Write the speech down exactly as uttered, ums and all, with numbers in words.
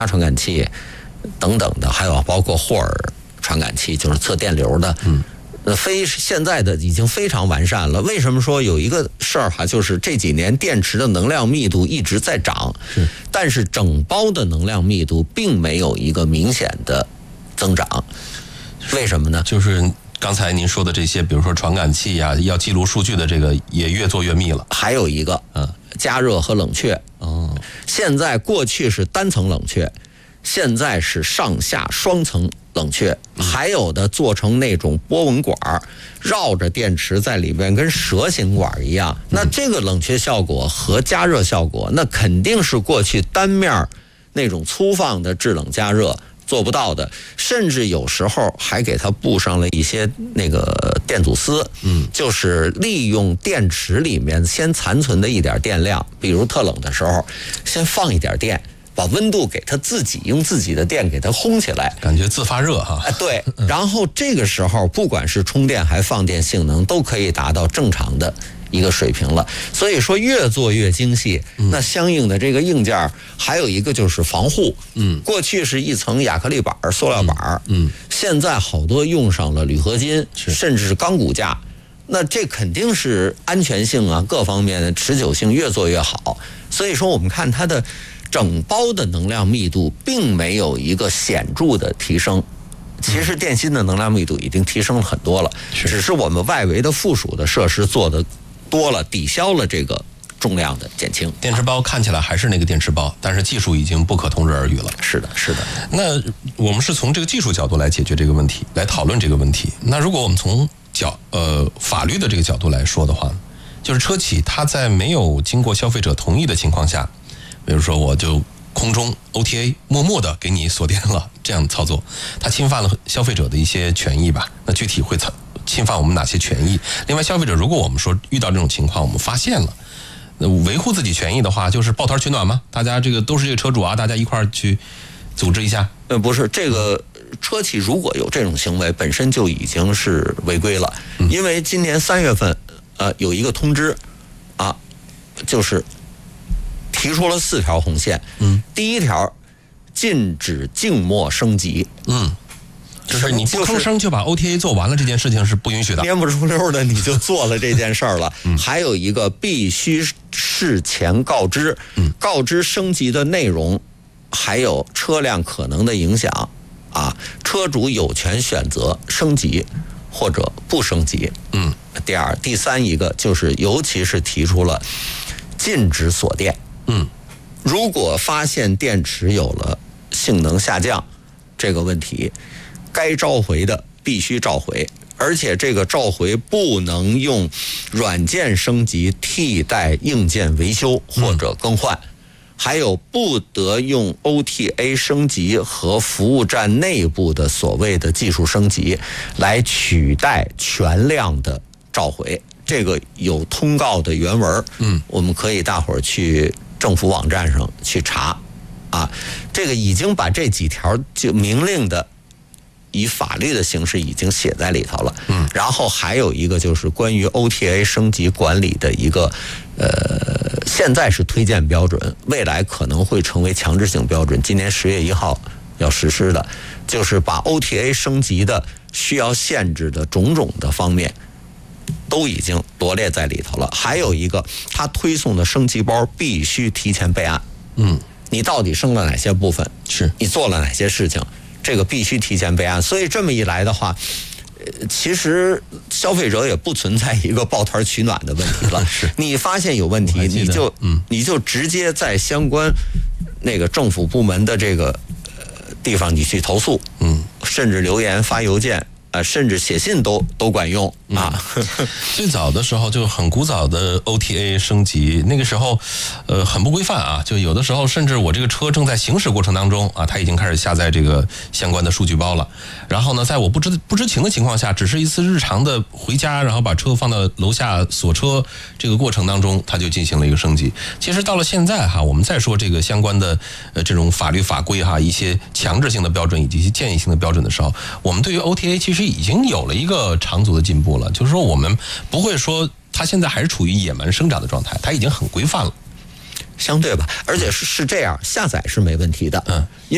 传感器等等的，还有包括霍尔传感器，就是测电流的。嗯。呃，非现在的已经非常完善了。为什么说有一个事儿哈，就是这几年电池的能量密度一直在涨，是，但是整包的能量密度并没有一个明显的增长。为什么呢？ 就是刚才您说的这些，比如说传感器呀、啊，要记录数据的这个也越做越密了。 还有一个，嗯，加热和冷却。哦，现在过去是单层冷却，现在是上下双层冷却，还有的做成那种波纹管，绕着电池在里边跟蛇形管一样。那这个冷却效果和加热效果，那肯定是过去单面那种粗放的制冷加热做不到的，甚至有时候还给它布上了一些那个电阻丝，嗯，就是利用电池里面先残存的一点电量，比如特冷的时候，先放一点电。把温度给它自己用自己的电给它烘起来， 感觉自发热哈。 对，然后这个时候不管是充电还放电性能都可以达到正常的一个水平了。所以说越做越精细，那相应的这个硬件还有一个就是防护。嗯，过去是一层亚克力板、塑料板，嗯，现在好多用上了铝合金，甚至是钢骨架。那这肯定是安全性啊，各方面的持久性越做越好。所以说我们看它的整包的能量密度并没有一个显著的提升，其实电芯的能量密度已经提升了很多了，只是我们外围的附属的设施做的多了，抵消了这个重量的减轻。 电池包看起来还是那个电池包，但是技术已经不可同日而语了。 是的，是的。 那我们是从这个技术角度来解决这个问题，来讨论这个问题。那如果我们从角呃法律的这个角度来说的话，就是车企它在没有经过消费者同意的情况下，比如说我就空中 O T A 默默的给你锁电了，这样操作，它侵犯了消费者的一些权益吧？那具体会侵犯我们哪些权益？另外，消费者如果我们说遇到这种情况，我们发现了，那维护自己权益的话，就是抱团取暖吗？大家这个都是这个车主啊，大家一块儿去组织一下？ 呃，不是，这个车企如果有这种行为，本身就已经是违规了。因为今年三月份，呃，有一个通知，啊，就是。提出了四条红线，嗯，第一条，禁止静默升级， 嗯，就是你不吭声就把 O T A 做完了，这件事情是不允许的， 蔫不出溜的你就做了这件事儿了。嗯，还有一个必须事前告知，嗯，告知升级的内容，还有车辆可能的影响，啊，车主有权选择升级或者不升级。嗯，第二、第三一个就是，尤其是提出了禁止锁电。嗯，如果发现电池有了性能下降这个问题，该召回的必须召回，而且这个召回不能用软件升级替代硬件维修或者更换，嗯，还有不得用 O T A 升级和服务站内部的所谓的技术升级来取代全量的召回。这个有通告的原文，嗯，我们可以大伙儿去政府网站上去查，啊，这个已经把这几条就明令的以法律的形式已经写在里头了。嗯，然后还有一个就是关于 O T A 升级管理的一个，呃，现在是推荐标准，未来可能会成为强制性标准，今年十月一号要实施的，就是把 O T A 升级的需要限制的种种的方面都已经罗列在里头了。还有一个，他推送的升级包必须提前备案。嗯，你到底升了哪些部分？是你做了哪些事情？这个必须提前备案。所以这么一来的话，呃，其实消费者也不存在一个抱团取暖的问题了。是，你发现有问题，你就嗯，你就直接在相关那个政府部门的这个呃地方你去投诉，嗯，甚至留言发邮件。呃，甚至写信都都管用啊！ 嗯、最早的时候就很古早的 O T A 升级，那个时候，呃，很不规范啊。就有的时候，甚至我这个车正在行驶过程当中啊，它已经开始下载这个相关的数据包了。然后呢，在我不知不知情的情况下，只是一次日常的回家，然后把车放到楼下锁车这个过程当中，它就进行了一个升级。其实到了现在哈，我们再说这个相关的呃这种法律法规哈，一些强制性的标准以及一些建议性的标准的时候，我们对于 O T A 其实已经有了一个长足的进步了，就是说我们不会说它现在还是处于野蛮生长的状态，它已经很规范了， 相对吧，而且是是这样，下载是没问题的，嗯，因